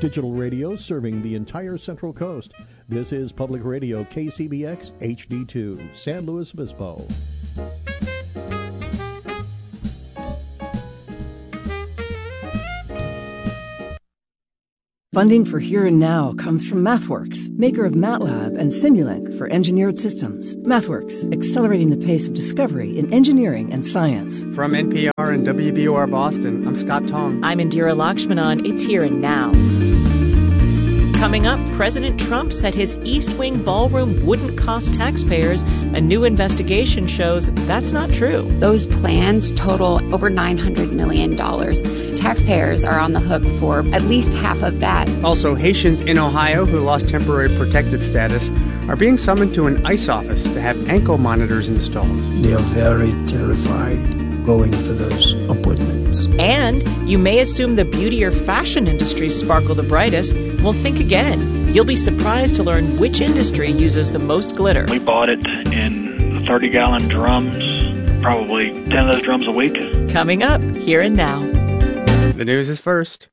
digital radio serving the entire Central Coast. This is Public Radio KCBX HD2, San Luis Obispo. Funding for Here and Now comes from MathWorks, maker of MATLAB and Simulink for engineered systems. MathWorks, accelerating the pace of discovery in engineering and science. From NPR and WBUR Boston, I'm Scott Tong. I'm Indira Lakshmanan. It's Here and Now. Coming up, President Trump said his East Wing ballroom wouldn't cost taxpayers. A new investigation shows that's not true. Those plans total over $900 million. Taxpayers are on the hook for at least half of that. Also, Haitians in Ohio who lost temporary protected status are being summoned to an ICE office to have ankle monitors installed. They are very terrified going to those appointments. And you may assume the beauty or fashion industries sparkle the brightest. Well, think again. You'll be surprised to learn which industry uses the most glitter. We bought it in 30-gallon drums, probably 10 of those drums a week. Coming up, Here and Now. The news is first.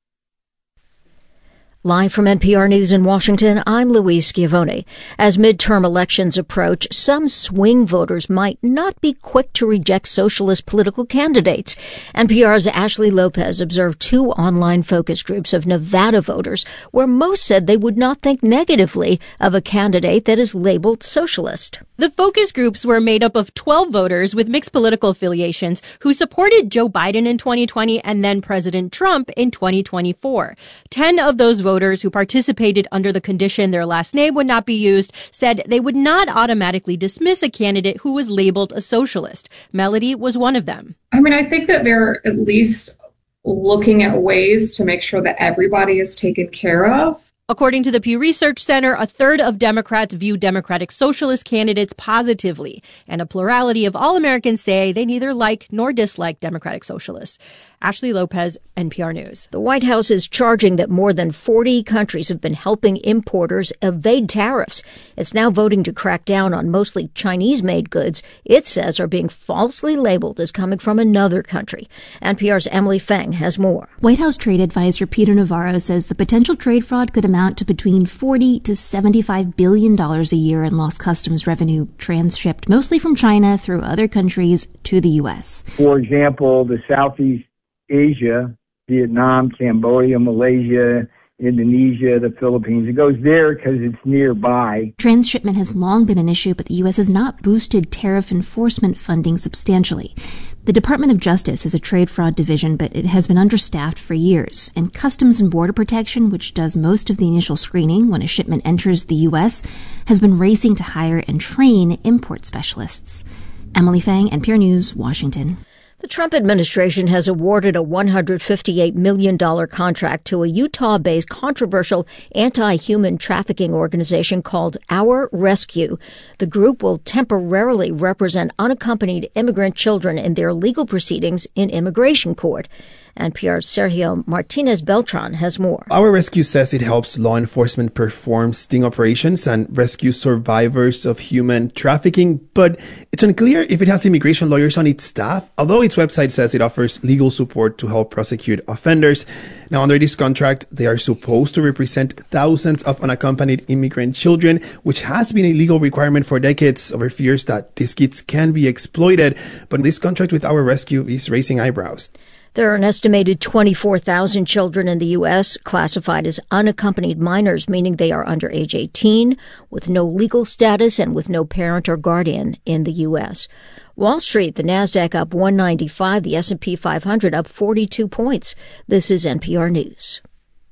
Live from NPR News in Washington, I'm Louise Schiavone. As midterm elections approach, some swing voters might not be quick to reject socialist political candidates. NPR's Ashley Lopez observed 2 online focus groups of Nevada voters where most said they would not think negatively of a candidate that is labeled socialist. The focus groups were made up of 12 voters with mixed political affiliations who supported Joe Biden in 2020 and then President Trump in 2024. 10 of those voters who participated under the condition their last name would not be used said they would not automatically dismiss a candidate who was labeled a socialist. Melody was one of them. I mean, I think that they're at least looking at ways to make sure that everybody is taken care of. According to the Pew Research Center, a third of Democrats view Democratic Socialist candidates positively, and a plurality of all Americans say they neither like nor dislike Democratic Socialists. Ashley Lopez, NPR News. The White House is charging that more than 40 countries have been helping importers evade tariffs. It's now voting to crack down on mostly Chinese-made goods it says are being falsely labeled as coming from another country. NPR's Emily Feng has more. White House trade advisor Peter Navarro says the potential trade fraud could amount to between $40 to $75 billion a year in lost customs revenue transshipped mostly from China through other countries to the U.S. For example, the Southeast Asia, Vietnam, Cambodia, Malaysia, Indonesia, the Philippines. It goes there because it's nearby. Transshipment has long been an issue, but the U.S. has not boosted tariff enforcement funding substantially. The Department of Justice has a trade fraud division, but it has been understaffed for years. And Customs and Border Protection, which does most of the initial screening when a shipment enters the U.S., has been racing to hire and train import specialists. Emily Feng, NPR News, Washington. The Trump administration has awarded a $158 million contract to a Utah-based controversial anti-human trafficking organization called Our Rescue. The group will temporarily represent unaccompanied immigrant children in their legal proceedings in immigration court. NPR's Sergio Martinez Beltran has more. Our Rescue says it helps law enforcement perform sting operations and rescue survivors of human trafficking, but it's unclear if it has immigration lawyers on its staff, although its website says it offers legal support to help prosecute offenders. Now, under this contract, they are supposed to represent thousands of unaccompanied immigrant children, which has been a legal requirement for decades over fears that these kids can be exploited. But this contract with Our Rescue is raising eyebrows. There are an estimated 24,000 children in the U.S. classified as unaccompanied minors, meaning they are under age 18, with no legal status and with no parent or guardian in the U.S. Wall Street, the Nasdaq up 195, the S&P 500 up 42 points. This is NPR News.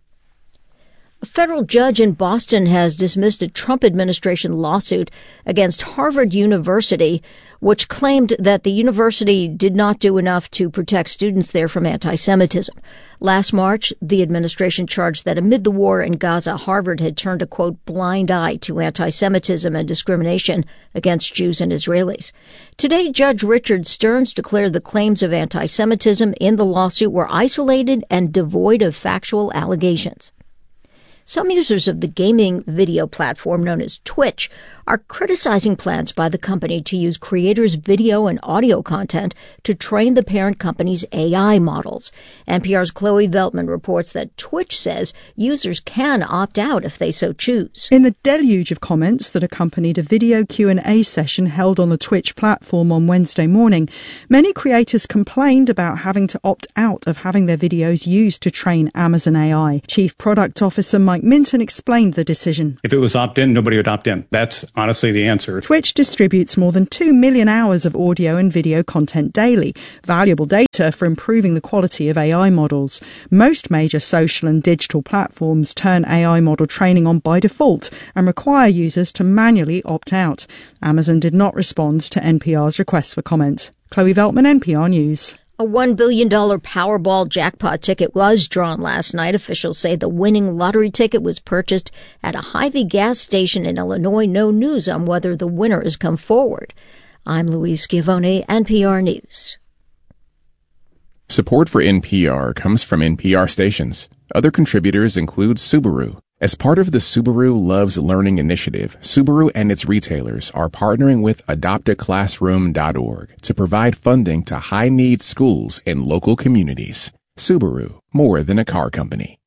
A federal judge in Boston has dismissed a Trump administration lawsuit against Harvard University, which claimed that the university did not do enough to protect students there from anti-Semitism. Last March, the administration charged that amid the war in Gaza, Harvard had turned a, quote, blind eye to anti-Semitism and discrimination against Jews and Israelis. Today, Judge Richard Stearns declared the claims of anti-Semitism in the lawsuit were isolated and devoid of factual allegations. Some users of the gaming video platform known as Twitch are criticizing plans by the company to use creators' video and audio content to train the parent company's AI models. NPR's Chloe Veltman reports that Twitch says users can opt out if they so choose. In the deluge of comments that accompanied a video Q&A session held on the Twitch platform on Wednesday morning, many creators complained about having to opt out of having their videos used to train Amazon AI. Chief Product Officer Mike Minton explained the decision. If it was opt-in, nobody would opt in. That's honestly the answer. Twitch distributes more than 2 million hours of audio and video content daily, valuable data for improving the quality of AI models. Most major social and digital platforms turn AI model training on by default and require users to manually opt out. Amazon did not respond to NPR's request for comment. Chloe Veltman, NPR News. A $1 billion Powerball jackpot ticket was drawn last night. Officials say the winning lottery ticket was purchased at a Hy-Vee gas station in Illinois. No news on whether the winner has come forward. I'm Louise Schiavone, NPR News. Support for NPR comes from NPR stations. Other contributors include Subaru. As part of the Subaru Loves Learning initiative, Subaru and its retailers are partnering with adoptaclassroom.org to provide funding to high-need schools in local communities. Subaru, more than a car company.